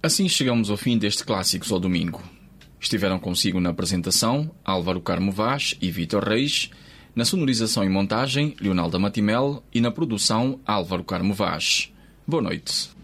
Assim chegamos ao fim deste Clássicos ao Domingo. Estiveram consigo na apresentação Álvaro Carmo Vaz e Vítor Reis, na sonorização e montagem Leonalda Matimel e na produção Álvaro Carmo Vaz. Boa noite.